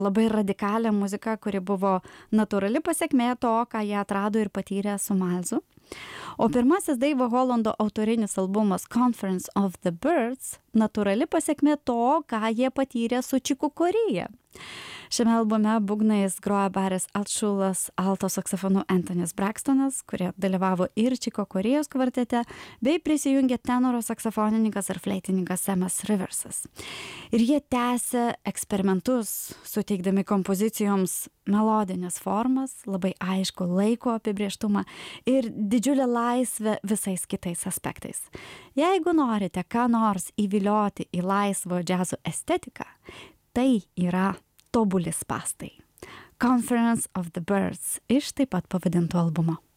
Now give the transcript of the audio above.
labai radikalią muziką, kuri buvo natūrali pasekmė to, ką jie atrado ir patyrė su Miles'u. O pirmasis Dave'o Hollando autorinis albumas Conference of the Birds natūrali pasekmė to, ką jie patyrė su Chick Corea. Šiame albume būgnais groja Barrys Altschul'as, alto saksofonu Anthony's Braxtonas, kurie dalyvavo ir Chick Corea's kvartete, bei prisijungė tenoro saksofonininkas ir fleitininkas Samas Riversas. Ir jie tęsė eksperimentus, suteikdami kompozicijoms melodinės formas, labai aišku laiko apibrėžtumą ir didžiulę laisvę visais kitais aspektais. Jeigu norite ką nors įvilioti į laisvo džiazo estetiką, tai yra tobuli spastai. Conference of the Birds iš taip pat pavadinto albumo.